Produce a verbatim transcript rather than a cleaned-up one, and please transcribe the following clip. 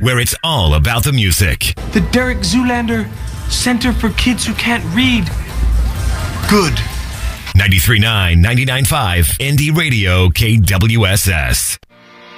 where it's all about the music. The Derek Zoolander Center for Kids Who Can't Read. Good. ninety-three point nine, ninety-nine point five, Indie Radio, K W S S.